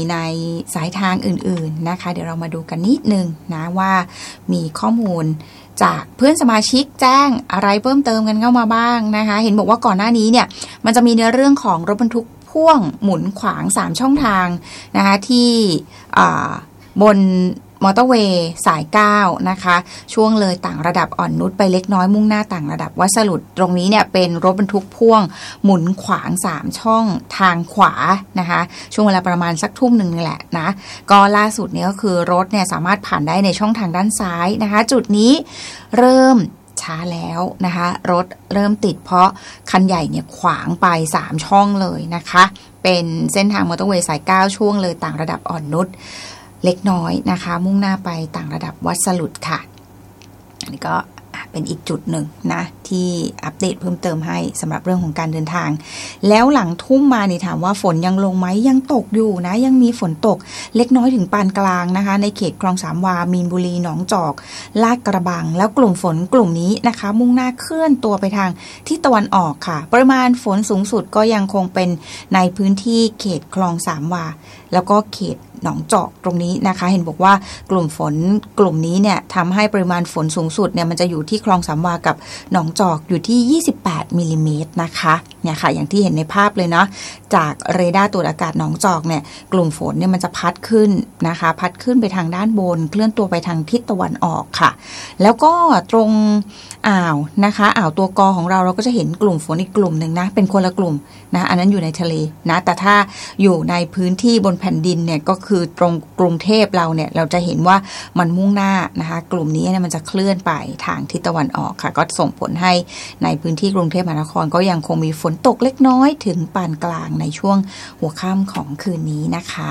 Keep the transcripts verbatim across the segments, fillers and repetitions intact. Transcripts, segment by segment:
ในสายทางอื่นๆนะคะเดี๋ยวเรามาดูกันนิดนึงนะว่ามีข้อมูลจากเพื่อนสมาชิกแจ้งอะไรเพิ่มเติมกันเข้ามาบ้างนะคะเห็นบอกว่าก่อนหน้านี้เนี่ยมันจะมีในเรื่องของรถบรรทุกพ่วงหมุนขวางสามช่องทางนะคะที่บนมอเตอร์เวย์สายเก้านะคะช่วงเลยต่างระดับอ่อนนุชไปเล็กน้อยมุ่งหน้าต่างระดับวัดสรุดตรงนี้เนี่ยเป็นรถบรรทุกพ่วงหมุนขวางสามช่องทางขวานะคะช่วงเวลาประมาณสักทุ่มหนึ่งนี่แหละนะก็ล่าสุดเนี่ยก็คือรถเนี่ยสามารถผ่านได้ในช่องทางด้านซ้ายนะคะจุดนี้เริ่มช้าแล้วนะคะรถเริ่มติดเพราะคันใหญ่เนี่ยขวางไปสามช่องเลยนะคะเป็นเส้นทางมอเตอร์เวย์สายเก้าช่วงเลยต่างระดับอ่อนนุชเล็กน้อยนะคะมุ่งหน้าไปต่างระดับวัดสรุดค่ะอันนี้ก็เป็นอีกจุดหนึ่งนะที่อัปเดตเพิ่มเติมให้สำหรับเรื่องของการเดินทางแล้วหลังทุ่มมานี่ถามว่าฝนยังลงไหมยังตกอยู่นะยังมีฝนตกเล็กน้อยถึงปานกลางนะคะในเขตคลองสามวามีนบุรีหนองจอกลาดกระบังแล้วกลุ่มฝนกลุ่มนี้นะคะมุ่งหน้าเคลื่อนตัวไปทางทิศตะวันออกค่ะปริมาณฝนสูงสุดก็ยังคงเป็นในพื้นที่เขตคลองสามวาแล้วก็เขตหนองจอกตรงนี้นะคะเห็นบอกว่ากลุ่มฝนกลุ่มนี้เนี่ยทำให้ปริมาณฝนสูงสุดเนี่ยมันจะอยู่ที่คลองสามวากับหนองจอกอยู่ที่ยี่สิบแปดมิลลิเมตรนะคะเนี่ยค่ะอย่างที่เห็นในภาพเลยเนาะจากเรดาร์ตรวจอากาศหนองจอกเนี่ยกลุ่มฝนเนี่ยมันจะพัดขึ้นนะคะพัดขึ้นไปทางด้านบนเคลื่อนตัวไปทางทิศตะวันออกค่ะแล้วก็ตรงอ่าวนะคะอ่าวตัวกอของเราเราก็จะเห็นกลุ่มฝนอีกกลุ่มหนึ่งนะเป็นคนละกลุ่มนะอันนั้นอยู่ในทะเลนะแต่ถ้าอยู่ในพื้นที่บนแผ่นดินเนี่ยก็คือตรงกรุงเทพเราเนี่ยเราจะเห็นว่ามันมุ่งหน้านะคะกลุ่มนี้เนี่ยมันจะเคลื่อนไปทางทิศตะวันออกค่ะก็ส่งผลให้ในพื้นที่กรุงเทพมหานครก็ยังคงมีฝนตกเล็กน้อยถึงปานกลางในช่วงหัวค่ำของคืนนี้นะคะ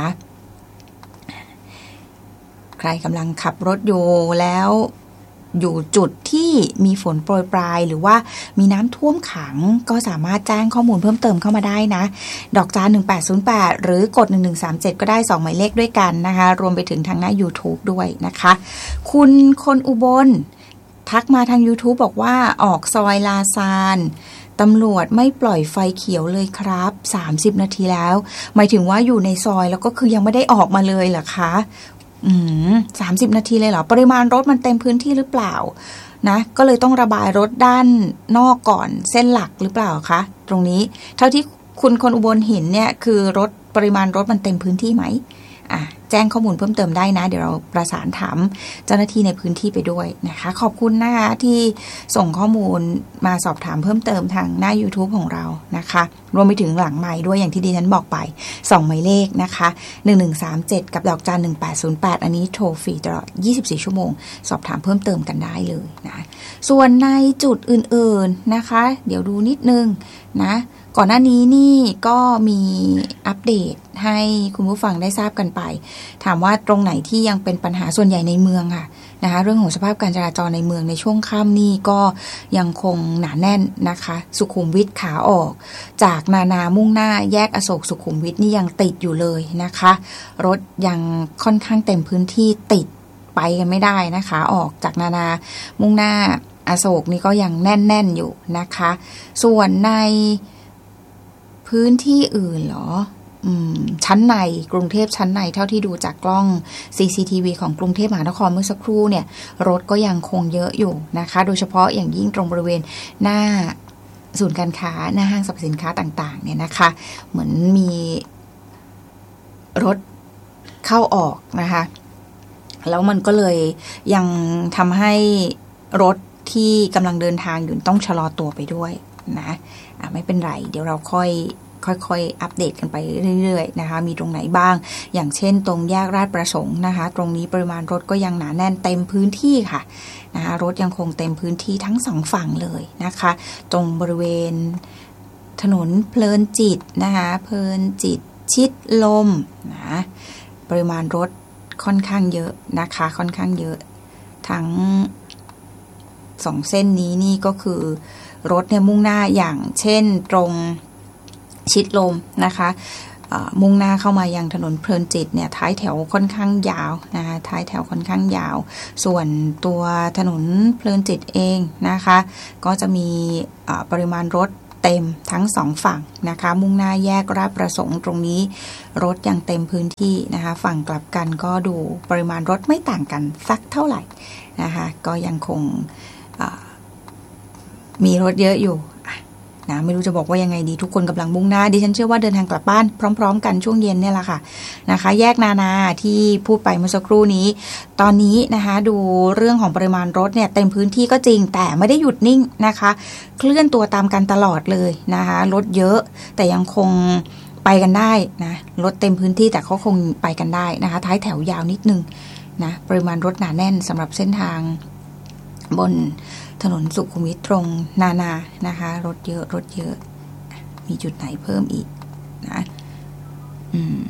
ใครกำลังขับรถอยู่แล้วอยู่จุดที่มีฝนโปรยปลายหรือว่ามีน้ำท่วมขังก็สามารถแจ้งข้อมูลเพิ่มเติมเข้ามาได้นะดอกจานหนึ่งแปดศูนย์แปดหรือกดหนึ่งหนึ่งสามเจ็ดก็ได้สองหมายเลขด้วยกันนะคะรวมไปถึงทางหน้า YouTube ด้วยนะคะคุณคนอุบลทักมาทาง YouTube บอกว่าออกซอยลาซานตำรวจไม่ปล่อยไฟเขียวเลยครับสามสิบนาทีแล้วหมายถึงว่าอยู่ในซอยแล้วก็คือยังไม่ได้ออกมาเลยเหรอคะอืมสามสิบนาทีเลยเหรอปริมาณรถมันเต็มพื้นที่หรือเปล่านะก็เลยต้องระบายรถด้านนอกก่อนเส้นหลักหรือเปล่าคะตรงนี้เท่าที่คุณคนอุบลเห็นเนี่ยคือรถปริมาณรถมันเต็มพื้นที่ไหมอ่ะแจ้งข้อมูลเพิ่มเติมได้นะเดี๋ยวเราประสานถามเจ้าหน้าที่ในพื้นที่ไปด้วยนะคะขอบคุณนะคะที่ส่งข้อมูลมาสอบถามเพิ่มเติมทางหน้า YouTube ของเรานะคะรวมไปถึงหลังไมค์ด้วยอย่างที่ดิฉันบอกไปสองหมายเลขนะคะหนึ่งหนึ่งสามเจ็ดกับดอกจันหนึ่งแปดศูนย์แปดอันนี้โทรฟรีตลอดยี่สิบสี่ชั่วโมงสอบถามเพิ่มเติมกันได้เลยนะส่วนในจุดอื่นๆนะคะเดี๋ยวดูนิดนึงนะก่อนหน้านี้นี่ก็มีอัปเดตให้คุณผู้ฟังได้ทราบกันไปถามว่าตรงไหนที่ยังเป็นปัญหาส่วนใหญ่ในเมืองค่ะนะคะเรื่องของสภาพการจราจรในเมืองในช่วงค่ำนี่ก็ยังคงหนาแน่นนะคะสุขุมวิทขาออกจากนานามุ่งหน้าแยกอโศกสุขุมวิทนี่ยังติดอยู่เลยนะคะรถยังค่อนข้างเต็มพื้นที่ติดไปกันไม่ได้นะคะออกจากนานามุ่งหน้าอโศกนี่ก็ยังแน่นๆอยู่นะคะส่วนในพื้นที่อื่นเหรออืมชั้นในกรุงเทพชั้นในเท่าที่ดูจากกล้อง ซี ซี ที วี ของกรุงเทพมหานครเมื่อสักครู่เนี่ยรถก็ยังคงเยอะอยู่นะคะโดยเฉพาะอย่างยิ่งตรงบริเวณหน้าศูนย์การค้าหน้าห้างสรรพสินค้าต่างๆเนี่ยนะคะเหมือนมีรถเข้าออกนะคะแล้วมันก็เลยยังทำให้รถที่กำลังเดินทางอยู่ต้องชะลอตัวไปด้วยนะอ่ะไม่เป็นไรเดี๋ยวเราค่อยค่อยๆอัปเดตกันไปเรื่อยๆนะคะมีตรงไหนบ้างอย่างเช่นตรงแยกราชประสงค์นะคะตรงนี้ปริมาณรถก็ยังหนาแน่นเต็มพื้นที่ค่ะนะคะรถยังคงเต็มพื้นที่ทั้งสองฝั่งเลยนะคะตรงบริเวณถนนเพลินจิตนะคะเพลินจิตชิดลมนะปริมาณรถค่อนข้างเยอะนะคะค่อนข้างเยอะทั้งสองเส้นนี้นี่ก็คือรถเนี่ยมุ่งหน้าอย่างเช่นตรงชิดลมนะคะมุ่งหน้าเข้ามายังถนนเพลินจิตเนี่ยท้ายแถวค่อนข้างยาวนะคะท้ายแถวค่อนข้างยาวส่วนตัวถนนเพลินจิตเองนะคะก็จะมีปริมาณรถเเต็มทั้งสองฝั่งนะคะมุ่งหน้าแยกราชประสงค์ตรงนี้รถยังเต็มพื้นที่นะคะฝั่งกลับกันก็ดูปริมาณรถไม่ต่างกันสักเท่าไหร่นะคะก็ยังคงมีรถเยอะอยู่นะไม่รู้จะบอกว่ายังไงดีทุกคนกำลังมุ่งหน้าดิฉันเชื่อว่าเดินทางกลับบ้านพร้อมๆกันช่วงเย็นเนี่ยแหละค่ะนะคะแยกนานาที่พูดไปเมื่อสักครู่นี้ตอนนี้นะคะดูเรื่องของปริมาณรถเนี่ยเต็มพื้นที่ก็จริงแต่ไม่ได้หยุดนิ่งนะคะเคลื่อนตัวตามกันตลอดเลยนะคะรถเยอะแต่ยังคงไปกันได้นะรถเต็มพื้นที่แต่เขาคงไปกันได้นะคะท้ายแถวยาวนิดนึงนะปริมาณรถหนาแน่นสำหรับเส้นทางบนถนนสุขุมวิทตรงนานานะคะรถเยอะรถเยอะมีจุดไหนเพิ่มอีกนะอืม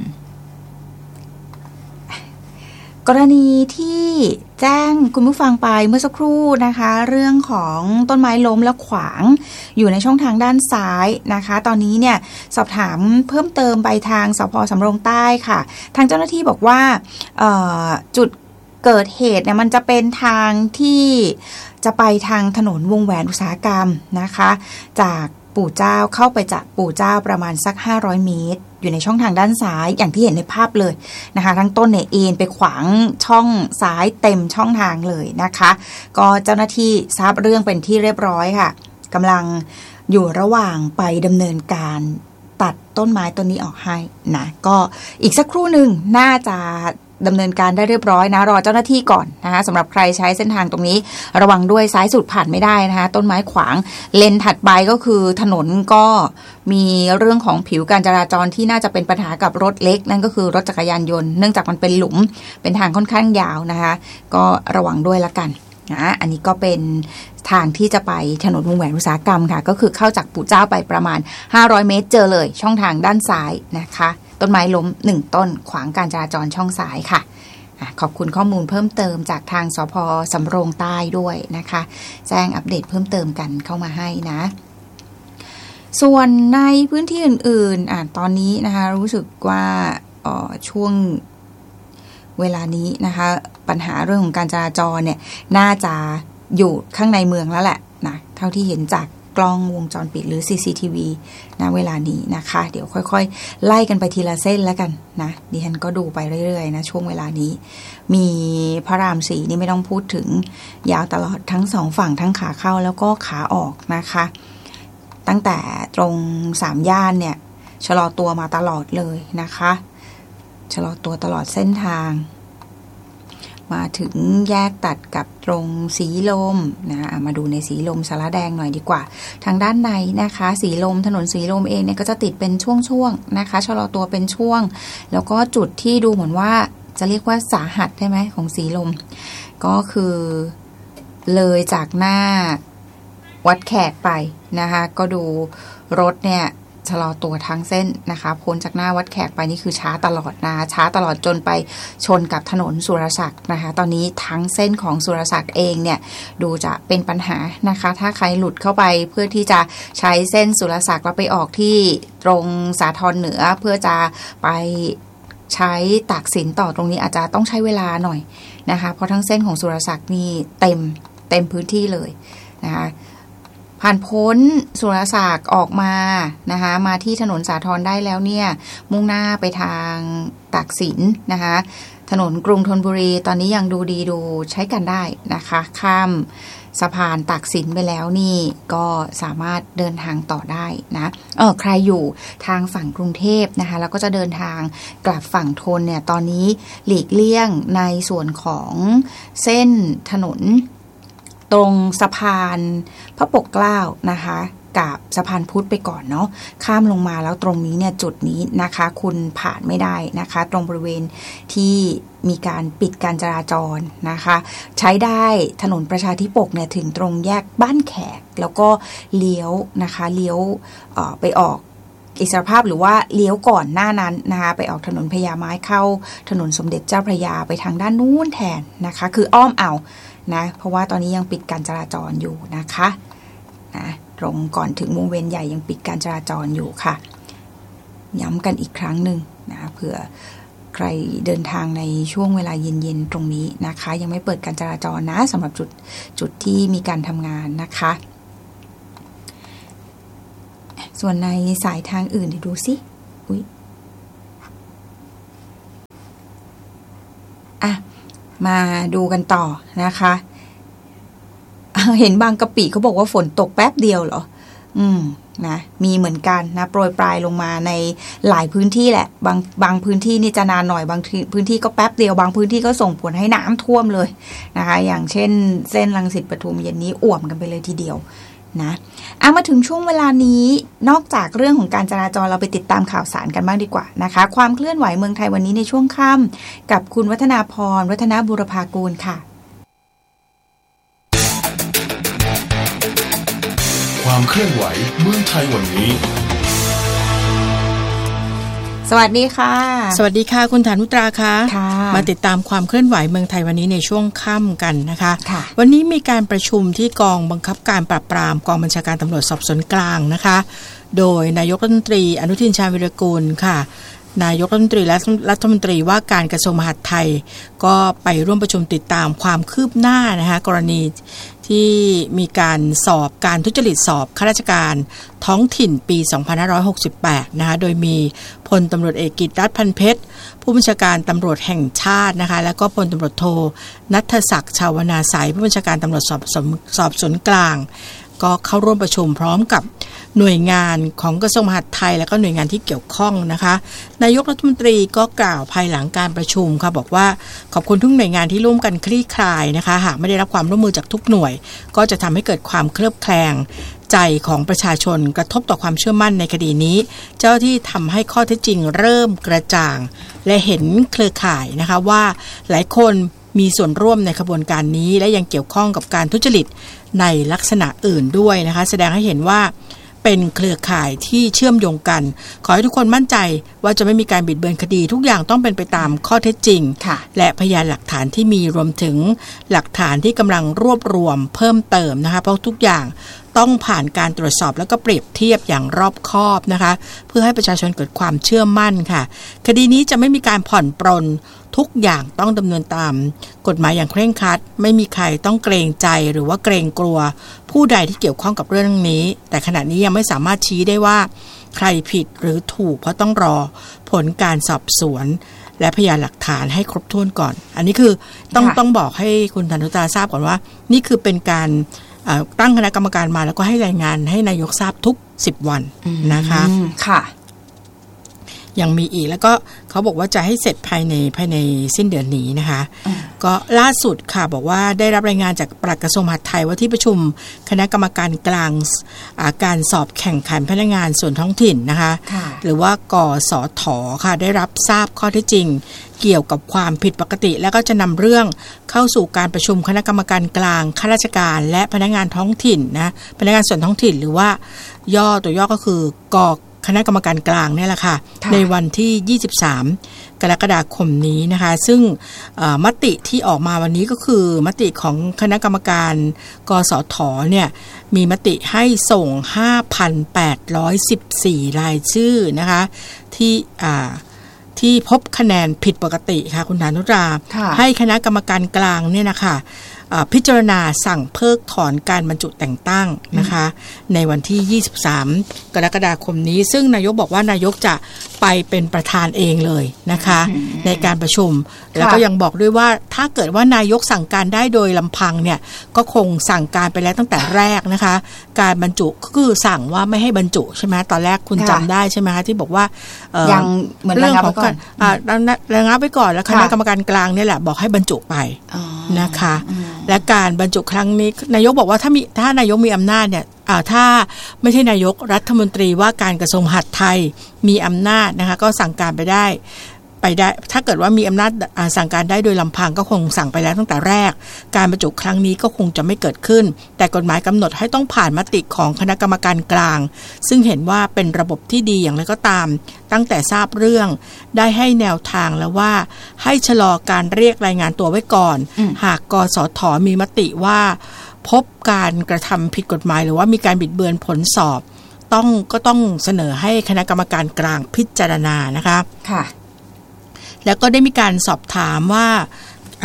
กรณีที่แจ้งคุณผู้ฟังไปเมื่อสักครู่นะคะเรื่องของต้นไม้ล้มและขวางอยู่ในช่องทางด้านซ้ายนะคะตอนนี้เนี่ยสอบถามเพิ่มเติมไปทางสภ.สำโรงใต้ค่ะทางเจ้าหน้าที่บอกว่าจุดเกิดเหตุเนี่ยมันจะเป็นทางที่จะไปทางถนนวงแหวนอุตสาหกรรมนะคะจากปู่เจ้าเข้าไปจากปู่เจ้าประมาณสักห้าร้อยเมตรอยู่ในช่องทางด้านซ้ายอย่างที่เห็นในภาพเลยนะคะทั้งต้นเนี่ยเอ็นไปขวางช่องซ้ายเต็มช่องทางเลยนะคะก็เจ้าหน้าที่ทราบเรื่องเป็นที่เรียบร้อยค่ะกำลังอยู่ระหว่างไปดำเนินการตัดต้นไม้ต้นนี้ออกให้นะก็อีกสักครู่หนึ่งน่าจะดำเนินการได้เรียบร้อยนะรอเจ้าหน้าที่ก่อนนะคะสำหรับใครใช้เส้นทางตรงนี้ระวังด้วยซ้ายสุดผ่านไม่ได้นะคะต้นไม้ขวางเลนถัดไปก็คือถนนก็มีเรื่องของผิวการจราจรที่น่าจะเป็นปัญหากับรถเล็กนั่นก็คือรถจักรยานยนต์เนื่องจากมันเป็นหลุมเป็นทางค่อนข้างยาวนะคะก็ระวังด้วยละกันนะอันนี้ก็เป็นทางที่จะไปถนนวงแหวนอุตสาหกรรมค่ะก็คือเข้าจากปู่เจ้าไปประมาณห้าร้อยเมตรเจอเลยช่องทางด้านซ้ายนะคะต้นไม้ล้มหนึ่งต้นขวางการจราจรช่องซ้ายค่ะขอบคุณข้อมูลเพิ่มเติมจากทางสภ.สำโรงใต้ด้วยนะคะแจ้งอัปเดตเพิ่มเติมกันเข้ามาให้นะส่วนในพื้นที่อื่นๆอ่ะตอนนี้นะคะรู้สึกว่าอ๋อช่วงเวลานี้นะคะปัญหาเรื่องของการจราจรเนี่ยน่าจะอยู่ข้างในเมืองแล้วแหละนะเท่าที่เห็นจากกล้องวงจรปิดหรือ ซี ซี ที วี ณ เวลานี้นะคะเดี๋ยวค่อยๆไล่กันไปทีละเส้นแล้วกันนะดิฉันก็ดูไปเรื่อยๆนะช่วงเวลานี้มีพระรามสี่นี่ไม่ต้องพูดถึงยาวตลอดทั้งสองฝั่งทั้งขาเข้าแล้วก็ขาออกนะคะตั้งแต่ตรงสามย่านเนี่ยชะลอตัวมาตลอดเลยนะคะชะลอตัวตลอดเส้นทางมาถึงแยกตัดกับตรงสีลมนะมาดูในสีลมสารแดงหน่อยดีกว่าทางด้านในนะคะสีลมถนนสีลมเองเนี่ยก็จะติดเป็นช่วงๆนะคะชะลอตัวเป็นช่วงแล้วก็จุดที่ดูเหมือนว่าจะเรียกว่าสาหัสได้ไหมของสีลมก็คือเลยจากหน้าวัดแขกไปนะคะก็ดูรถเนี่ยชะลอตัวทั้งเส้นนะคะพ้นจากหน้าวัดแขกไปนี่คือช้าตลอดนะช้าตลอดจนไปชนกับถนนสุรศักดิ์นะคะตอนนี้ทั้งเส้นของสุรศักดิ์เองเนี่ยดูจะเป็นปัญหานะคะถ้าใครหลุดเข้าไปเพื่อที่จะใช้เส้นสุรศักดิ์แล้วไปออกที่ตรงสาทรเหนือเพื่อจะไปใช้ตากสินต่อตรงนี้อาจจะต้องใช้เวลาหน่อยนะคะเพราะทั้งเส้นของสุรศักดิ์นี่เต็มเต็มพื้นที่เลยนะคะผ่านพ้นสุรศักดิ์ออกมานะคะมาที่ถนนสาทรได้แล้วเนี่ยมุ่งหน้าไปทางตากสินนะคะถนนกรุงธนบุรีตอนนี้ยังดูดีดูใช้กันได้นะคะข้ามสะพานตากสินไปแล้วนี่ก็สามารถเดินทางต่อได้นะเออใครอยู่ทางฝั่งกรุงเทพนะคะแล้วก็จะเดินทางกลับฝั่งธนเนี่ยตอนนี้หลีกเลี่ยงในส่วนของเส้นถนนตรงสะพานพระปกเกล้านะคะกับสะพานพุทธไปก่อนเนาะข้ามลงมาแล้วตรงนี้เนี่ยจุดนี้นะคะคุณผ่านไม่ได้นะคะตรงบริเวณที่มีการปิดการจราจรนะคะใช้ได้ถนนประชาธิปกเนี่ยถึงตรงแยกบ้านแขกแล้วก็เลี้ยวนะคะเลี้ยวเอ่อไปออกอิสรภาพหรือว่าเลี้ยวก่อนหน้านั้นนะคะไปออกถนนพญาไม้เข้าถนนสมเด็จเจ้าพระยาไปทางด้านนู้นแทนนะคะคืออ้อมเอานะเพราะว่าตอนนี้ยังปิดการจราจรอยู่นะคะนะตรงก่อนถึงวงเวียนใหญ่ยังปิดการจราจรอยู่ค่ะย้ำกันอีกครั้งหนึ่งนะเผื่อใครเดินทางในช่วงเวลาเย็นๆตรงนี้นะคะยังไม่เปิดการจราจรนะสำหรับจุดจุดที่มีการทำงานนะคะส่วนในสายทางอื่นเดี๋ยวดูสิอุ๊ยอ่ะมาดูกันต่อนะคะเห็นบางกะปิเขาบอกว่าฝนตกแป๊บเดียวเหรออืมนะมีเหมือนกันนะโปรยปลายลงมาในหลายพื้นที่แหละบางบางพื้นที่นี่จะนานหน่อยบางพื้นที่ก็แป๊บเดียวบางพื้นที่ก็ส่งผลให้น้ำท่วมเลยนะคะอย่างเช่นเส้นรังสิตปทุมเย็นนี้อ่วมกันไปเลยทีเดียวนะเอามาถึงช่วงเวลานี้นอกจากเรื่องของการจราจรเราไปติดตามข่าวสารกันบ้างดีกว่านะคะความเคลื่อนไหวเมืองไทยวันนี้ในช่วงค่ำกับคุณวัฒนาพรวัฒนาบุรพากูลค่ะความเคลื่อนไหวเมืองไทยวันนี้สวัสดีค่ะสวัสดีค่ะคุณฐานุตราค่ะมาติดตามความเคลื่อนไหวเมืองไทยวันนี้ในช่วงค่ำกันนะคะค่ะวันนี้มีการประชุมที่กองบังคับการปราบปรามกองบัญชาการตำรวจสอบสวนกลางนะคะโดยนายกรัฐมนตรีอนุทินชาญวิรากูลค่ะนายกรัฐมนตรีและรัฐมนตรีว่าการกระทรวงมหาดไทยก็ไปร่วมประชุมติดตามความคืบหน้านะคะกรณีที่มีการสอบการทุจริตสอบข้าราชการท้องถิ่นปีสองพันห้าร้อยหกสิบแปดนะคะโดยมีพลตำรวจเอกกิตติรัตน์พันเพชรผู้บัญชาการตำรวจแห่งชาตินะคะแล้วก็พลตำรวจโทณัฐศักดิ์ชาวนาสายผู้บัญชาการตำรวจสอบสอบสวนกลางก็เข้าร่วมประชุมพร้อมกับหน่วยงานของกระทรวงมหาดไทยและก็หน่วยงานที่เกี่ยวข้องนะคะนายกรัฐมนตรีก็กล่าวภายหลังการประชุมค่ะบอกว่าขอบคุณทุกหน่วยงานที่ร่วมกันคลี่คลายนะคะหากไม่ได้รับความร่วมมือจากทุกหน่วยก็จะทำให้เกิดความเคลือบแคลงใจของประชาชนกระทบต่อความเชื่อมั่นในคดีนี้เจ้าที่ทำให้ข้อเท็จจริงเริ่มกระจ่างและเห็นเครือข่ายนะคะว่าหลายคนมีส่วนร่วมในขบวนการนี้และยังเกี่ยวข้องกับการทุจริตในลักษณะอื่นด้วยนะคะแสดงให้เห็นว่าเป็นเครือข่ายที่เชื่อมโยงกันขอให้ทุกคนมั่นใจว่าจะไม่มีการบิดเบือนคดีทุกอย่างต้องเป็นไปตามข้อเท็จจริงและพยานหลักฐานที่มีรวมถึงหลักฐานที่กำลังรวบรวมเพิ่มเติมนะคะเพราะทุกอย่างต้องผ่านการตรวจสอบแล้วก็เปรียบเทียบอย่างรอบคอบนะคะเพื่อให้ประชาชนเกิดความเชื่อมั่นค่ะคดีนี้จะไม่มีการผ่อนปรนทุกอย่างต้องดำเนินตามกฎหมายอย่างเคร่งครัดไม่มีใครต้องเกรงใจหรือว่าเกรงกลัวผู้ใดที่เกี่ยวข้องกับเรื่องนี้แต่ขณะนี้ยังไม่สามารถชี้ได้ว่าใครผิดหรือถูกเพราะต้องรอผลการสอบสวนและพยานหลักฐานให้ครบถ้วนก่อนอันนี้คือต้องต้องบอกให้คุณธนุตาทราบก่อนว่านี่คือเป็นการตั้งคณะกรรมการมาแล้วก็ให้รายงานให้นายกทราบทุกสิบวันนะคะค่ะยังมีอีกแล้วก็เขาบอกว่าจะให้เสร็จภายในภายในสิ้นเดือนนี้นะคะก็ล่าสุดค่ะบอกว่าได้รับรายงานจากปลัดกระทรวงมหาดไทยว่าที่ประชุมคณะกรรมการกลางการสอบแข่งขันพนักงานส่วนท้องถิ่นนะคะหรือว่ากสทค่ะได้รับทราบข้อเท็จจริงเกี่ยวกับความผิดปกติแล้วก็จะนำเรื่องเข้าสู่การประชุมคณะกรรมการกลางข้าราชการและพนักงานท้องถิ่นนะพนักงานส่วนท้องถิ่นหรือว่าย่อตัวย่อก็คือกคณะกรรมการกลางเนี่ยแหละค่ะในวันที่ยี่สิบสามกรกฎาคมนี้นะคะซึ่งมติที่ออกมาวันนี้ก็คือมติของคณะกรรมการกสทเนี่ยมีมติให้ส่ง ห้าพันแปดร้อยสิบสี่ รายชื่อนะคะที่ที่พบคะแนนผิดปกติค่ะคุณฐานุราให้คณะกรรมการกลางเนี่ยนะคะพิจารณาสั่งเพิกถอนการบรรจุแต่งตั้งนะคะในวันที่ยี่สิบสามกรกฎาคมนี้ซึ่งนายกบอกว่านายกจะไปเป็นประธานเองเลยนะคะในการประชุมแล้วก็ยังบอกด้วยว่าถ้าเกิดว่านายกสั่งการได้โดยลำพังเนี่ยก็คงสั่งการไปแล้วตั้งแต่แรกนะคะการบรรจุก็คือสั่งว่าไม่ให้บรรจุใช่ไหมตอนแรกคุณจำได้ใช่ไหมคะที่บอกว่ายังเหมือนเรื่องของการระงับไว้ก่อนแล้วคณะกรรมการกลางเนี่ยแหละบอกให้บรรจุไปนะคะและการบรรจุครั้งนี้นายกบอกว่าถ้ามีถ้านายกมีอำนาจเนี่ยถ้าไม่ใช่นายกรัฐมนตรีว่าการกระทรวงมหาดไทยมีอำนาจนะคะก็สั่งการไปได้ไปได้ถ้าเกิดว่ามีอำนาจสั่งการได้โดยลำพังก็คงสั่งไปแล้วตั้งแต่แรกการบรรจุครั้งนี้ก็คงจะไม่เกิดขึ้นแต่กฎหมายกำหนดให้ต้องผ่านมติของคณะกรรมการกลางซึ่งเห็นว่าเป็นระบบที่ดีอย่างไรก็ตามตั้งแต่ทราบเรื่องได้ให้แนวทางแล้วว่าให้ชะลอการเรียกรายงานตัวไว้ก่อนหากกสทมีมติว่าพบการกระทำผิดกฎหมายหรือว่ามีการบิดเบือนผลสอบต้องก็ต้องเสนอให้คณะกรรมการกลางพิจารณานะคะค่ะแล้วก็ได้มีการสอบถามว่า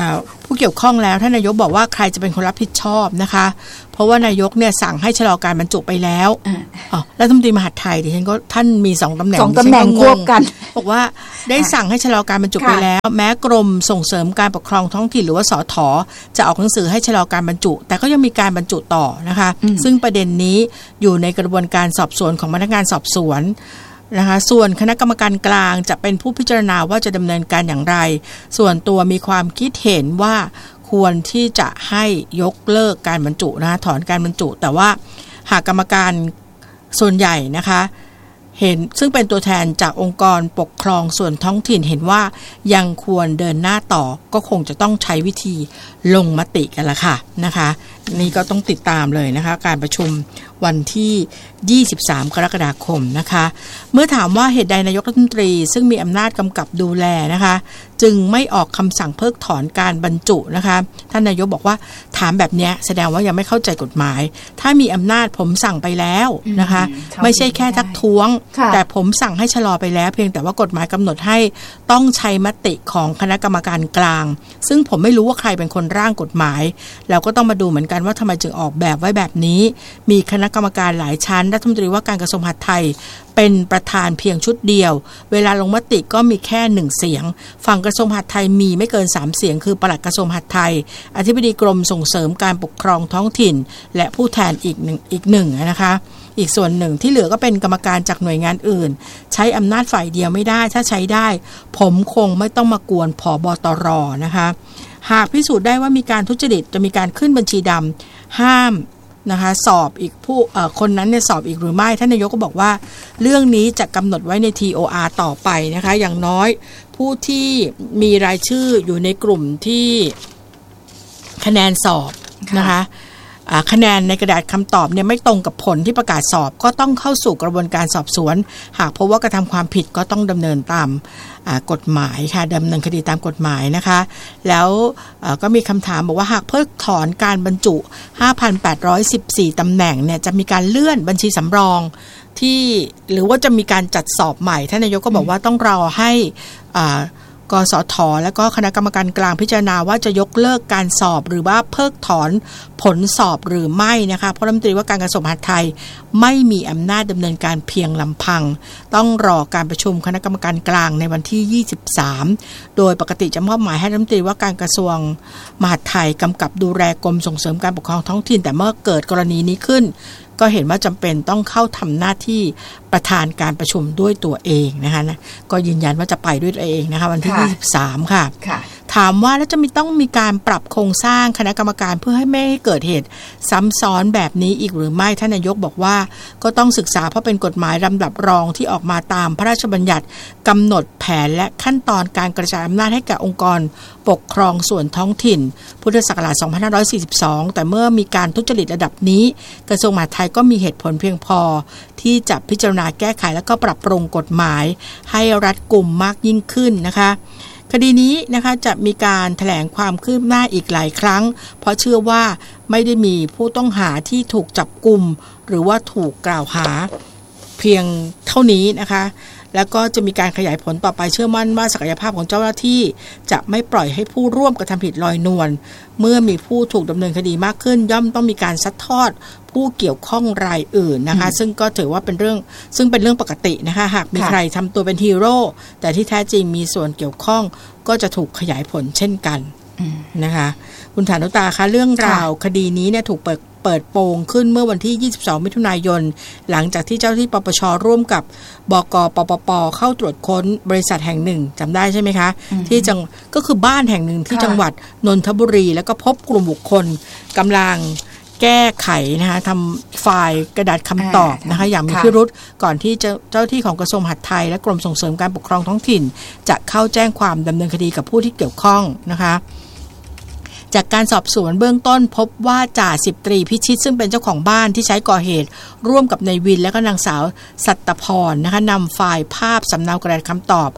ผู้เกี่ยวข้องแล้วท่านนายกบอกว่าใครจะเป็นคนรับผิดชอบนะคะเพราะว่านายกเนี่ยสั่งให้ชะลอการบรรจุไปแล้วอ๋อรัฐมนตรีมหาดไทยดิฉันก็ท่านมีสองตำแหน่งสองตำแหน่งควบกันบอกว่าได้สั่งให้ชะลอการบรรจุไปแล้วแม้กรมส่งเสริมการปกครองท้องถิ่นหรือว่าสธจะออกหนังสือให้ชะลอการบรรจุแต่ก็ยังมีการบรรจุต่อนะคะซึ่งประเด็นนี้อยู่ในกระบวนการสอบสวนของพนักงานสอบสวนนะคะส่วนคณะกรรมการกลางจะเป็นผู้พิจารณาว่าจะดำเนินการอย่างไรส่วนตัวมีความคิดเห็นว่าควรที่จะให้ยกเลิกการบรรจุนะถอนการบรรจุแต่ว่าหากกรรมการส่วนใหญ่นะคะเห็นซึ่งเป็นตัวแทนจากองค์กรปกครองส่วนท้องถิ่นเห็นว่ายังควรเดินหน้าต่อก็คงจะต้องใช้วิธีลงมติกันละค่ะนะคะนี่ก็ต้องติดตามเลยนะคะการประชุมวันที่ยี่สิบสามกรกฎาคมนะคะเมื่อถามว่าเหตุใดนายกรัฐมนตรีซึ่งมีอำนาจกำกับดูแลนะคะจึงไม่ออกคำสั่งเพิกถอนการบรรจุนะคะท่านนายกบอกว่าถามแบบนี้แสดงว่ายังไม่เข้าใจกฎหมายถ้ามีอำนาจผมสั่งไปแล้วนะคะไม่ใช่แค่ทักท้วงแต่ผมสั่งให้ชะลอไปแล้วเพียงแต่ว่ากฎหมายกำหนดให้ต้องใช้มติของคณะกรรมการกลางซึ่งผมไม่รู้ว่าใครเป็นคนร่างกฎหมายแล้วก็ต้องมาดูเหมือนกันว่าทำไมจึงออกแบบไว้แบบนี้มีคณะกรรมการหลายชั้นรัฐมนตรีว่าการกระทรวงมหาดไทยเป็นประธานเพียงชุดเดียวเวลาลงมติก็มีแค่หนึ่งเสียงฝั่งกระทรวงมหาดไทยมีไม่เกินสามเสียงคือปลัดกระทรวงมหาดไทยอธิบดีกรมส่งเสริมการปกครองท้องถิ่นและผู้แทนอีกหนึ่งอีกหนึ่งนะคะอีกส่วนหนึ่งที่เหลือก็เป็นกรรมการจากหน่วยงานอื่นใช้อำนาจฝ่ายเดียวไม่ได้ถ้าใช้ได้ผมคงไม่ต้องมากวนผบตรนะคะหากพิสูจน์ได้ว่ามีการทุจริตจะมีการขึ้นบัญชีดำห้ามนะคะสอบอีกผู้คนนั้นเนี่ยสอบอีกหรือไม่ท่านนายกก็บอกว่าเรื่องนี้จะกำหนดไว้ใน ที โอ อาร์ ต่อไปนะคะอย่างน้อยผู้ที่มีรายชื่ออยู่ในกลุ่มที่คะแนนสอบนะคะคะแนนในกระดาษคำตอบเนี่ยไม่ตรงกับผลที่ประกาศสอบก็ต้องเข้าสู่กระบวนการสอบสวนหากพบว่ากระทำความผิดก็ต้องดำเนินตามกฎหมายค่ะดำเนินคดีตามกฎหมายนะคะแล้วก็มีคำถามบอกว่าหากเพิกถอนการบรรจุ ห้าพันแปดร้อยสิบสี่ ตำแหน่งเนี่ยจะมีการเลื่อนบัญชีสำรองที่หรือว่าจะมีการจัดสอบใหม่ท่านนายกก็บอกว่าต้องรอให้กสทและก็คณะกรรมการกลางพิจารณาว่าจะยกเลิกการสอบหรือว่าเพิกถอนผลสอบหรือไม่นะคะเพราะรัฐมนตรีว่าการกระทรวงมหาดไทยไม่มีอำนาจดำเนินการเพียงลำพังต้องรอการประชุมคณะกรรมการกลางในวันที่ยี่สิบสามโดยปกติจะมอบหมายให้รัฐมนตรีว่าการกระทรวงมหาดไทยกำกับดูแลกรมส่งเสริมการปกครองท้องถิ่นแต่เมื่อเกิดกรณีนี้ขึ้นก็เห็นว่าจำเป็นต้องเข้าทำหน้าที่ประธานการประชุมด้วยตัวเองนะคะนะก็ยืนยันว่าจะไปด้วยตัวเองนะคะวันที่ยี่สิบสามค่ะถามว่าแล้วจะมีต้องมีการปรับโครงสร้างคณะกรรมการเพื่อให้ไม่ให้เกิดเหตุซ้ำซ้อนแบบนี้อีกหรือไม่ท่านนายกบอกว่าก็ต้องศึกษาเพราะเป็นกฎหมายลำดับรองที่ออกมาตามพระราชบัญญัติกำหนดแผนและขั้นตอนการกระจายอำนาจให้แก่องค์กรปกครองส่วนท้องถิ่นพุทธศักราชสองพันห้าร้อยสี่สิบสองแต่เมื่อมีการทุจริตระดับนี้กระทรวงมหาดไทยก็มีเหตุผลเพียงพอที่จะพิจารณาแก้ไขและก็ปรับปรุงกฎหมายให้รัดกุมมากยิ่งขึ้นนะคะคดีนี้นะคะจะมีการแถลงความคืบหน้าอีกหลายครั้งเพราะเชื่อว่าไม่ได้มีผู้ต้องหาที่ถูกจับกุมหรือว่าถูกกล่าวหาเพียงเท่านี้นะคะแล้วก็จะมีการขยายผลต่อไปเชื่อมั่นว่าศักยภาพของเจ้าหน้าที่จะไม่ปล่อยให้ผู้ร่วมกระทำผิดลอยนวลเมื่อมีผู้ถูกดำเนินคดีมากขึ้นย่อมต้องมีการซัดทอดผู้เกี่ยวข้องรายอื่นนะคะซึ่งก็ถือว่าเป็นเรื่องซึ่งเป็นเรื่องปกตินะคะหากมีใครทำตัวเป็นฮีโร่แต่ที่แท้จริงมีส่วนเกี่ยวข้องก็จะถูกขยายผลเช่นกันนะคะคุณฐานุตาคะเรื่องราวคดีนี้เนี่ยถูกเปิดเปิดโปงขึ้นเมื่อวันที่ยี่สิบสองมิถุนายนหลังจากที่เจ้าหน้าที่ปปชร่วมกับบก.ปปป.เข้าตรวจค้นบริษัทแห่งหนึ่งจำได้ใช่ไหมคะที่จังก็คือบ้านแห่งหนึ่งที่จังหวัดนนทบุรีแล้วก็พบกลุ่มบุคคลกำลังแก้ไขนะคะทำไฟล์กระดาษคำตอบนะคะอย่างมีพิรุธก่อนที่เจ้าที่ของกระทรวงมหาดไทยและกรมส่งเสริมการปกครองท้องถิ่นจะเข้าแจ้งความดำเนินคดีกับผู้ที่เกี่ยวข้องนะคะจากการสอบสวนเบื้องต้นพบว่าจ่าสิบตรีพิชิตซึ่งเป็นเจ้าของบ้านที่ใช้ก่อเหตุร่วมกับนายวินและก็นางสาวสัตตพรนะคะนำไฟล์ภาพสำเนากระดาษคำตอบไป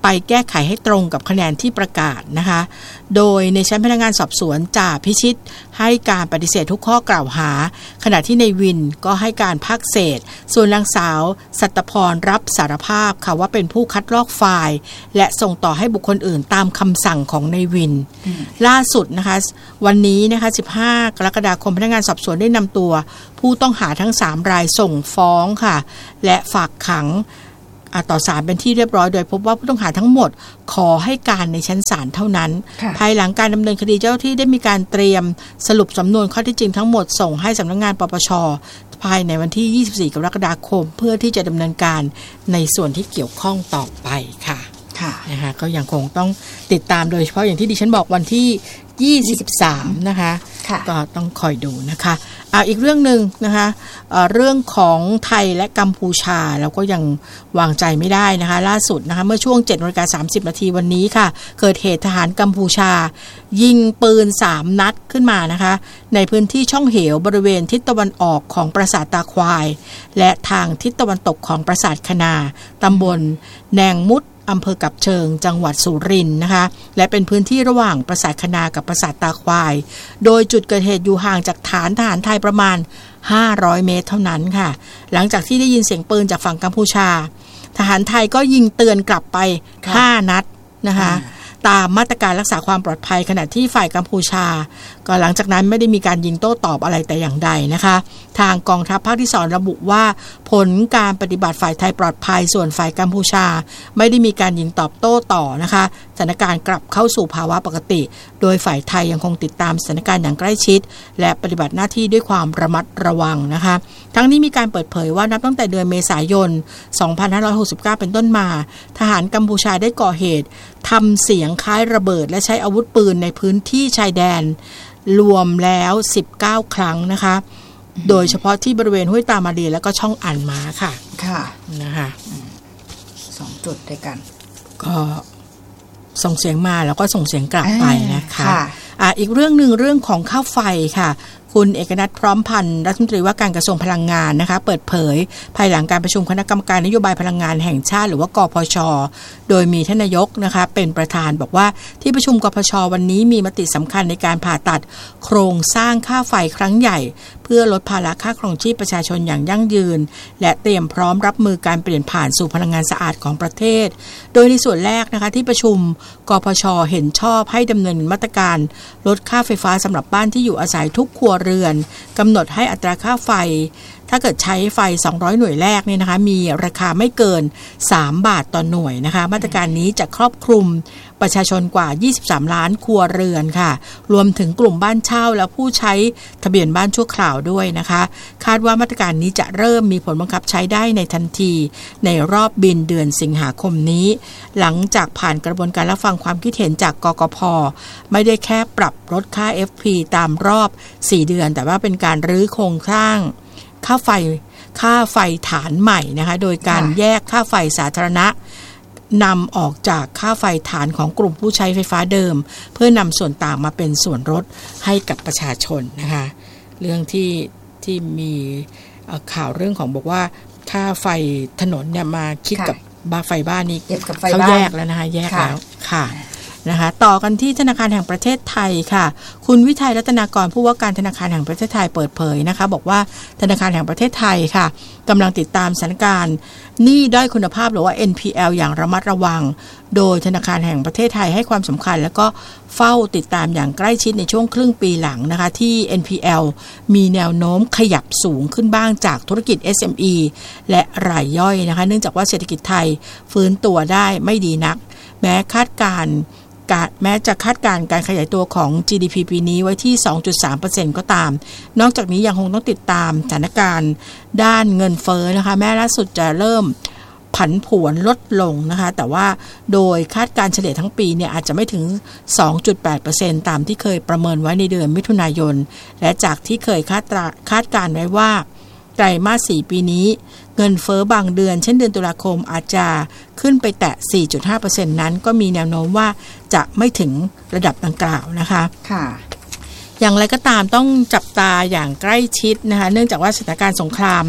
ไปแก้ไขให้ตรงกับคะแนนที่ประกาศนะคะโดยในชั้นพนักงานสอบสวนจ่าพิชิตให้การปฏิเสธทุกข้อกล่าวหาขณะที่ในวินก็ให้การภาคเศษส่วนนางสาวสัตพรรับสารภาพค่ะว่าเป็นผู้คัดลอกไฟล์และส่งต่อให้บุคคลอื่นตามคำสั่งของในวินล่าสุดนะคะวันนี้นะคะสิบห้ากรกฎาคมพนักงานสอบสวนได้นำตัวผู้ต้องหาทั้งสามรายส่งฟ้องค่ะและฝากขังต่อศาลเป็นที่เรียบร้อยโดยพบว่าผู้ต้องหาทั้งหมดขอให้การในชั้นศาลเท่านั้นภายหลังการดำเนินคดีเจ้าที่ได้มีการเตรียมสรุปสำนวนข้อเท็จจริงทั้งหมดส่งให้สำนักงานปปช.ภายในวันที่ยี่สิบสี่กรกฎาคมเพื่อที่จะดำเนินการในส่วนที่เกี่ยวข้องต่อไปค่ะนะคะก็ยังคงต้องติดตามโดยเฉพาะอย่างที่ดิฉันบอกวันที่ยี่สิบสามนะคะก็ต้องคอยดูนะคะอ่ะอีกเรื่องนึงนะคะเอ่อเรื่องของไทยและกัมพูชาเราก็ยังวางใจไม่ได้นะคะล่าสุดนะคะเมื่อช่วง เจ็ดนาฬิกาสามสิบนาทีวันนี้ค่ะเกิดเหตุทหารกัมพูชายิงปืนสามนัดขึ้นมานะคะในพื้นที่ช่องเหวบริเวณทิศตะวันออกของปราสาทตาควายและทางทิศตะวันตกของปราสาทคณาตำบลแนงมุดอำเภอกับเชิงจังหวัดสุรินทร์นะคะและเป็นพื้นที่ระหว่างปราสาทคณากับปราสาทตาควายโดยจุดเกิดเหตุอยู่ห่างจากฐานทหารไทยประมาณห้าร้อยเมตรเท่านั้นค่ะหลังจากที่ได้ยินเสียงปืนจากฝั่งกัมพูชาทหารไทยก็ยิงเตือนกลับไปห้านัดนะคะตามมาตรการรักษาความปลอดภัยขณะที่ฝ่ายกัมพูชาก็หลังจากนั้นไม่ได้มีการยิงโต้ตอบอะไรแต่อย่างใดนะคะทางกองทัพภาคที่สองระบุว่าผลการปฏิบัติฝ่ายไทยปลอดภัยส่วนฝ่ายกัมพูชาไม่ได้มีการยิงตอบโต้ต่อนะคะสถานการณ์กลับเข้าสู่ภาวะปกติโดยฝ่ายไทยยังคงติดตามสถานการณ์อย่างใกล้ชิดและปฏิบัติหน้าที่ด้วยความระมัดระวังนะคะทั้งนี้มีการเปิดเผยว่านับตั้งแต่เดือนเมษายนสองพันห้าร้อยหกสิบเก้าเป็นต้นมาทหารกัมพูชาได้ก่อเหตุทำเสียงคล้ายระเบิดและใช้อาวุธปืนในพื้นที่ชายแดนรวมแล้วสิบเก้าครั้งนะคะโดยเฉพาะที่บริเวณห้วยตามาดีแล้วก็ช่องอ่านม้าค่ะค่ะนะคะสองจุดด้วยกันก็ส่งเสียงมาแล้วก็ส่งเสียงกลับไปนะคะอ่ะอีกเรื่องนึงเรื่องของค่าไฟค่ะคุณเอกนัทพร้อมพันธ์รัฐมนตรีว่าการกระทรวงพลังงานนะคะเปิดเผยภายหลังการประชุมคณะกรรมการนโยบายพลังงานแห่งชาติหรือว่ากพช.โดยมีท่านนายกนะคะเป็นประธานบอกว่าที่ประชุมกพช.วันนี้มีมติสำคัญในการผ่าตัดโครงสร้างค่าไฟครั้งใหญ่เพื่อลดภาระค่าครองชีพประชาชนอย่างยั่งยืนและเตรียมพร้อมรับมือการเปลี่ยนผ่านสู่พลังงานสะอาดของประเทศโดยในส่วนแรกนะคะที่ประชุมกพช.เห็นชอบให้ดำเนินมาตรการลดค่าไฟฟ้าสำหรับบ้านที่อยู่อาศัยทุกครัวเรือนกำหนดให้อัตราค่าไฟถ้าเกิดใช้ไฟสองร้อยหน่วยแรกเนี่ยนะคะมีราคาไม่เกินสามบาทต่อหน่วยนะคะมาตรการนี้จะครอบคลุมประชาชนกว่ายี่สิบสามล้านครัวเรือนค่ะรวมถึงกลุ่มบ้านเช่าและผู้ใช้ทะเบียนบ้านชั่วคราวด้วยนะคะคาดว่ามาตรการนี้จะเริ่มมีผลบังคับใช้ได้ในทันทีในรอบบินเดือนสิงหาคมนี้หลังจากผ่านกระบวนการรับฟังความคิดเห็นจากกกพ.ไม่ได้แค่ปรับลดค่า เอฟ พี ตามรอบสี่เดือนแต่ว่าเป็นการรื้อโครงสร้างค่าไฟค่าไฟฐานใหม่นะคะโดยการแยกค่าไฟสาธารณะนำออกจากค่าไฟฐานของกลุ่มผู้ใช้ไฟฟ้าเดิมเพื่อนำส่วนต่างมาเป็นส่วนลดให้กับประชาชนนะคะเรื่องที่ที่มีข่าวเรื่องของบอกว่าค่าไฟถนนเนี่ยมาคิดกับบ้าไฟบ้านนี้เขาแยกแล้วนะคะแยกแล้วค่ะนะคะต่อกันที่ธนาคารแห่งประเทศไทยค่ะคุณวิทัยรัตนากรผู้ว่าการธนาคารแห่งประเทศไทยเปิดเผยนะคะบอกว่าธนาคารแห่งประเทศไทยค่ะกำลังติดตามสถานการณ์หนี้ด้อยคุณภาพหรือว่า เอ็น พี แอล อย่างระมัดระวังโดยธนาคารแห่งประเทศไทยให้ความสำคัญแล้วก็เฝ้าติดตามอย่างใกล้ชิดในช่วงครึ่งปีหลังนะคะที่ เอ็น พี แอล มีแนวโน้มขยับสูงขึ้นบ้างจากธุรกิจ เอส เอ็ม อี และรายย่อยนะคะเนื่องจากว่าเศรษฐกิจไทยฟื้นตัวได้ไม่ดีนักแม้คาดการณ์แม้จะคาดการณ์การขยายตัวของ จี ดี พี ปีนี้ไว้ที่ สองจุดสามเปอร์เซ็นต์ ก็ตามนอกจากนี้ยังคงต้องติดตามสถานการณ์ด้านเงินเฟ้อนะคะแม้ล่าสุดจะเริ่มผันผวนลดลงนะคะแต่ว่าโดยคาดการณ์เฉลี่ยทั้งปีเนี่ยอาจจะไม่ถึง สองจุดแปดเปอร์เซ็นต์ ตามที่เคยประเมินไว้ในเดือนมิถุนายนและจากที่เคยคาดคาดการณ์ไว้ว่าไตรมาสสี่ปีนี้เงินเฟ้อบางเดือนเช่นเดือนตุลาคมอาจจะขึ้นไปแตะ สี่จุดห้าเปอร์เซ็นต์ นั้นก็มีแนวโน้มว่าจะไม่ถึงระดับดังกล่าวนะคะค่ะอย่างไรก็ตามต้องจับตาอย่างใกล้ชิดนะคะเนื่องจากว่าสถานการณ์สงคราม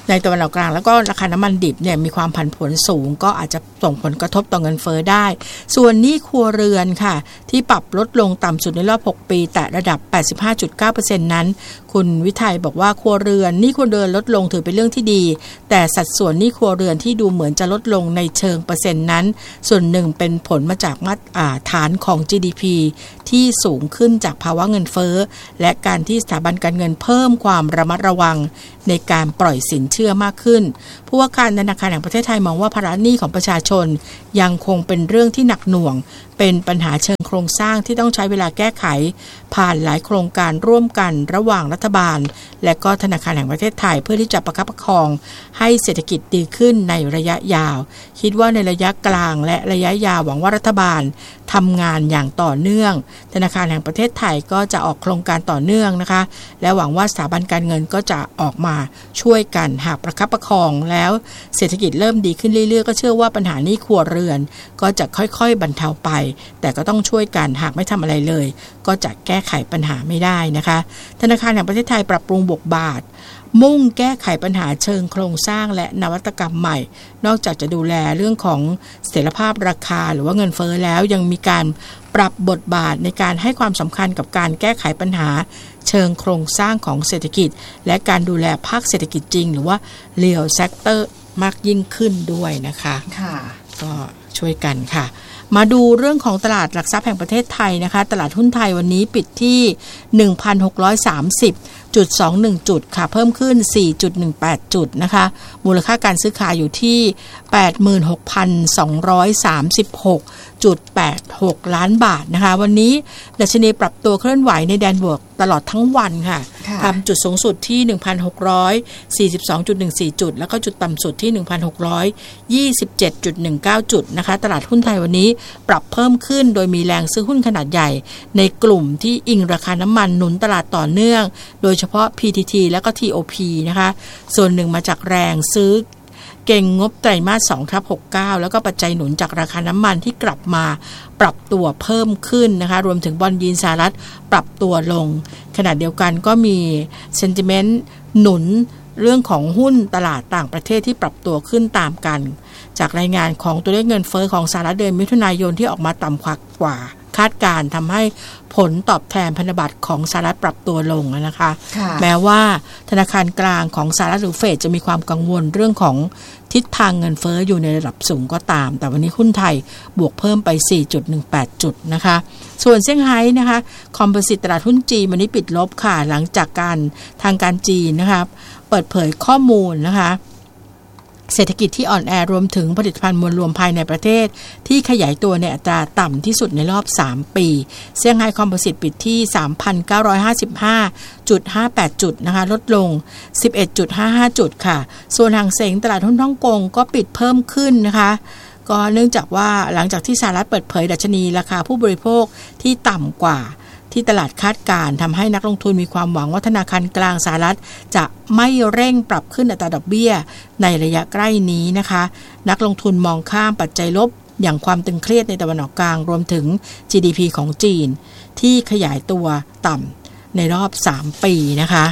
ในตะวันออกกลางแล้วก็ราคาน้ำมันดิบเนี่ยมีความผันผวนสูงก็อาจจะส่งผลกระทบต่อเงินเฟ้อได้ส่วนหนี้ครัวเรือนค่ะที่ปรับลดลงต่ำสุดในรอบหกปีแต่ระดับ แปดสิบห้าจุดเก้าเปอร์เซ็นต์ นั้นคุณวิทัยบอกว่าครัวเรือนหนี้ครัวเรือนลดลงถือเป็นเรื่องที่ดีแต่สัดส่วนหนี้ครัวเรือนที่ดูเหมือนจะลดลงในเชิงเปอร์เซ็นต์นั้นส่วนหนึ่งเป็นผลมาจากมาตรฐานของ จี ดี พี ที่สูงขึ้นจากภาวะเงินเฟ้อและการที่สถาบันการเงินเพิ่มความระมัดระวังในการปล่อยสินเชื่อมากขึ้นผู้ว่าการธนาคารแห่งประเทศไทยมองว่าภาระหนี้ของประชาชนยังคงเป็นเรื่องที่หนักหน่วงเป็นปัญหาเชิงโครงสร้างที่ต้องใช้เวลาแก้ไขผ่านหลายโครงการร่วมกันระหว่างรัฐบาลและก็ธนาคารแห่งประเทศไทยเพื่อที่จะประคับประคองให้เศรษฐกิจดีขึ้นในระยะยาวคิดว่าในระยะกลางและระยะยาวหวังว่ารัฐบาลทำงานอย่างต่อเนื่องธนาคารแห่งประเทศไทยก็จะออกโครงการต่อเนื่องนะคะและหวังว่าสถาบันการเงินก็จะออกมาช่วยกันหากประคับประคองแล้วเศรษฐกิจเริ่มดีขึ้นเรื่อยๆก็เชื่อว่าปัญหาหนี้ครัวเรือนก็จะค่อยๆบรรเทาไปแต่ก็ต้องช่วยกันหากไม่ทำอะไรเลยก็จะแก้ไขปัญหาไม่ได้นะคะธนาคารแห่งประเทศไทยปรับปรุงบทบาทมุ่งแก้ไขปัญหาเชิงโครงสร้างและนวัตกรรมใหม่นอกจากจะดูแลเรื่องของเสถียรภาพราคาหรือว่าเงินเฟ้อแล้วยังมีการปรับบทบาทในการให้ความสำคัญกับการแก้ไขปัญหาเชิงโครงสร้างของเศรษฐกิจและการดูแลภาคเศรษฐกิจจริงหรือว่า real sector มากยิ่งขึ้นด้วยนะคะค่ะก็ช่วยกันค่ะมาดูเรื่องของตลาดหลักทรัพย์แห่งประเทศไทยนะคะตลาดหุ้นไทยวันนี้ปิดที่ หนึ่งพันหกร้อยสามสิบจุดสองหนึ่ง จุดค่ะเพิ่มขึ้น สี่จุดหนึ่งแปด จุดนะคะมูลค่าการซื้อขายอยู่ที่ แปดหมื่นหกพันสองร้อยสามสิบหกจุดแปดหก ล้านบาทนะคะวันนี้ดัชนีปรับตัวเคลื่อนไหวในแดนบวกตลอดทั้งวันค่ะทำจุดสูงสุดที่ หนึ่งพันหกร้อยสี่สิบสองจุดหนึ่งสี่ จุดแล้วก็จุดต่ำสุดที่ หนึ่งพันหกร้อยยี่สิบเจ็ดจุดหนึ่งเก้า จุดนะคะตลาดหุ้นไทยวันนี้ปรับเพิ่มขึ้นโดยมีแรงซื้อหุ้นขนาดใหญ่ในกลุ่มที่อิงราคาน้ำมันหนุนตลาดต่อเนื่องโดยเฉพาะ พี ที ที และก็ ที โอ พี นะคะส่วนหนึ่งมาจากแรงซื้อเก่งงบไตรมาส สองทับหกสิบเก้า แล้วก็ปัจจัยหนุนจากราคาน้ำมันที่กลับมาปรับตัวเพิ่มขึ้นนะคะรวมถึงบอนด์ยิลด์สหรัฐปรับตัวลงขณะเดียวกันก็มีเซนติเมนต์หนุนเรื่องของหุ้นตลาดต่างประเทศที่ปรับตัวขึ้นตามกันจากรายงานของตัวเลขเงินเฟ้อของสหรัฐเดือนมิถุนายนที่ออกมาต่ำกว่าคาดการทำให้ผลตอบแทนพันธบัตรของสหรัฐปรับตัวลงนะคะแม้ว่าธนาคารกลางของสหรัฐหรือเฟดจะมีความกังวลเรื่องของทิศทางเงินเฟ้ออยู่ในระดับสูงก็ตามแต่วันนี้หุ้นไทยบวกเพิ่มไป สี่จุดหนึ่งแปด จุดนะคะส่วนเซี่ยงไฮ้นะคะคอมโพสิตตลาดหุ้นจีนวันนี้ปิดลบค่ะหลังจากการทางการจีนนะคะเปิดเผยข้อมูลนะคะเศรษฐกิจที่อ่อนแอรวมถึงผลิตภัณฑ์มวลรวมภายในประเทศที่ขยายตัวในอัตราต่ำที่สุดในรอบสามปีเซี่ยงไฮ้คอมโพสิตปิดที่ สามพันเก้าร้อยห้าสิบห้าจุดห้าแปด จุดนะคะลดลง สิบเอ็ดจุดห้าห้า จุดค่ะส่วนหางเส็งตลาดหุ้นฮ่องกงก็ปิดเพิ่มขึ้นนะคะก็เนื่องจากว่าหลังจากที่สหรัฐเปิดเผยดัชนีราคาผู้บริโภคที่ต่ำกว่าที่ตลาดคาดการทำให้นักลงทุนมีความหวังว่าธนาคารกลางสหรัฐจะไม่เร่งปรับขึ้นอัตราดอกเบี้ยในระยะใกล้นี้นะคะนักลงทุนมองข้ามปัจจัยลบอย่างความตึงเครียดในตะวันออกกลางรวมถึง จี ดี พี ของจีนที่ขยายตัวต่ำในรอบสามปีนะคะ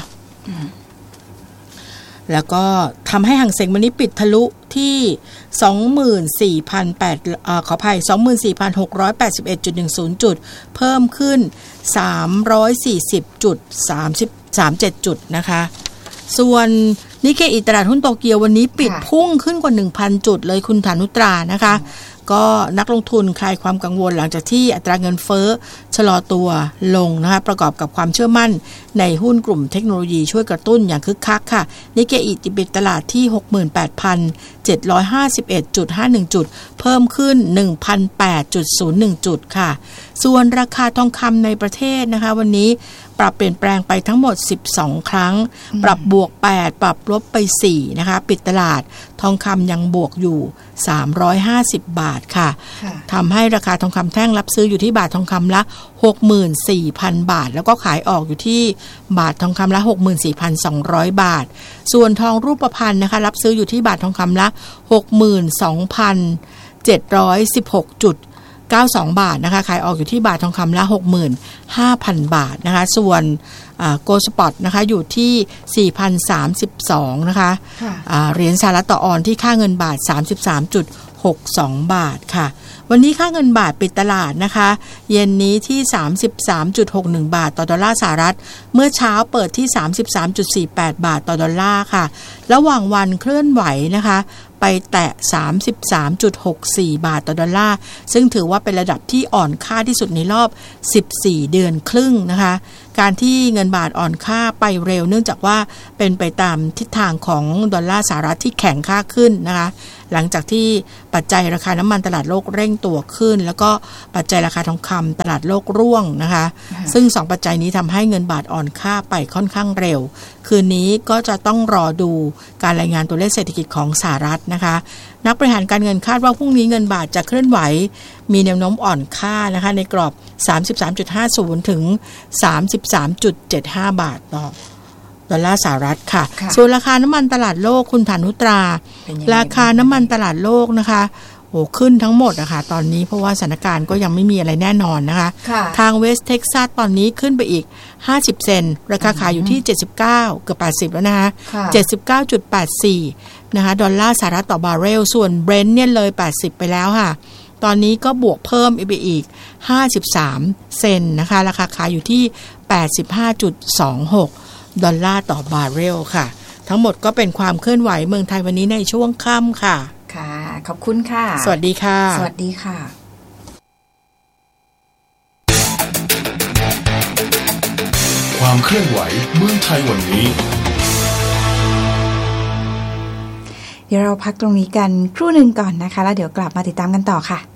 แล้วก็ทำให้หางเส็งวันนี้ปิดทะลุที่ สองหมื่นสี่พันแปดร้อย เอ่อขออภัย สองหมื่นสี่พันหกร้อยแปดสิบเอ็ดจุดหนึ่งศูนย์ จุดเพิ่มขึ้น สามร้อยสี่สิบจุดสามสามเจ็ด จุดนะคะส่วนนิเคอิตลาดหุ้นโตเกียววันนี้ปิดพุ่งขึ้นกว่า หนึ่งพัน จุดเลยคุณฐานุตรานะคะก็นักลงทุนคลายความกังวลหลังจากที่อัตราเงินเฟ้อชะลอตัวลงนะคะประกอบกับความเชื่อมั่นในหุ้นกลุ่มเทคโนโลยีช่วยกระตุ้นอย่างคึกคักค่ะนิเคอิปิดตลาดที่ หกหมื่นแปดพันเจ็ดร้อยห้าสิบเอ็ดจุดห้าหนึ่ง จุดเพิ่มขึ้น หนึ่งพันแปดจุดศูนย์หนึ่ง จุดค่ะส่วนราคาทองคำในประเทศนะคะวันนี้ปรับเปลี่ยนแปลงไปทั้งหมดสิบสองครั้งปรับบวกแปดปรับลบไปสี่นะคะปิดตลาดทองคำยังบวกอยู่สามร้อยห้าสิบบาทค่ะทำให้ราคาทองคำแท่งรับซื้ออยู่ที่บาททองคำละ หกหมื่นสี่พัน บาทแล้วก็ขายออกอยู่ที่บาททองคำละ หกหมื่นสี่พันสองร้อย บาทส่วนทองรูปพรรณนะคะรับซื้ออยู่ที่บาททองคำละ หกหมื่นสองพันเจ็ดร้อยสิบหกจุดเก้าสิบสองบาทนะคะขายออกอยู่ที่บาททองคำละ หกหมื่นห้าพัน บาทนะคะส่วนโกลด์สปอตนะคะอยู่ที่ สี่พันสามสิบสอง นะคะเหรียญสหรัฐต่อออนซ์ที่ค่าเงินบาท สามสิบสามจุดหกสอง บาทค่ะวันนี้ค่าเงินบาทปิดตลาดนะคะเย็นนี้ที่ สามสิบสามจุดหกหนึ่ง บาทต่อดอลลาร์สหรัฐเมื่อเช้าเปิดที่ สามสิบสามจุดสี่แปด บาทต่อดอลลาร์ค่ะระหว่างวันเคลื่อนไหวนะคะไปแตะ สามสิบสามจุดหกสี่ บาทต่อดอลลาร์ซึ่งถือว่าเป็นระดับที่อ่อนค่าที่สุดในรอบสิบสี่เดือนครึ่งนะคะการที่เงินบาทอ่อนค่าไปเร็วเนื่องจากว่าเป็นไปตามทิศทางของดอลลาร์สหรัฐที่แข็งค่าขึ้นนะคะหลังจากที่ปัจจัยราคาน้ำมันตลาดโลกเร่งตัวขึ้นแล้วก็ปัจจัยราคาทองคำตลาดโลกร่วงนะคะซึ่งสองปัจจัยนี้ทำให้เงินบาทอ่อนค่าไปค่อนข้างเร็วคืนนี้ก็จะต้องรอดูการรายงานตัวเลขเศรษฐกิจของสหรัฐนะคะนักบริหารการเงินคาดว่าพรุ่งนี้เงินบาทจะเคลื่อนไหวมีแนวโน้มอ่อนค่านะคะในกรอบ สามสิบสามจุดห้าศูนย์ ถึง สามสิบสามจุดเจ็ดห้า บาทต่อดอลลาร์สหรัฐค่ะส่วนราคาน้ำมันตลาดโลกคุณฐานุตราราคาน้ำมันตลาดโลกนะคะโอ้ขึ้นทั้งหมดนะคะตอนนี้เพราะว่าสถานการณ์ก็ยังไม่มีอะไรแน่นอนนะคะทางเวสต์เท็กซัสตอนนี้ขึ้นไปอีกห้าสิบเซนต์ราคาขายอยู่ที่เจ็ดสิบเก้าเกือบแปดสิบแล้วนะคะ เจ็ดสิบเก้าจุดแปดสี่ นะคะดอลลาร์สหรัฐต่อบาร์เรลส่วนเบรนท์เนี่ยเลยแปดสิบไปแล้วค่ะตอนนี้ก็บวกเพิ่มไปอีกห้าสิบสามเซนต์นะคะราคาขายอยู่ที่ แปดสิบห้าจุดสองหก ดอลลาร์ต่อบาร์เรลค่ะทั้งหมดก็เป็นความเคลื่อนไหวเมืองไทยวันนี้ในช่วงค่ำค่ะค่ะขอบคุณค่ะสวัสดีค่ะสวัสดีค่ะความเคลื่อนไหวเมืองไทยวันนี้เดี๋ยวเราพักตรงนี้กันครู่หนึ่งก่อนนะคะแล้วเดี๋ยวกลับมาติดตามกันต่อค่ะ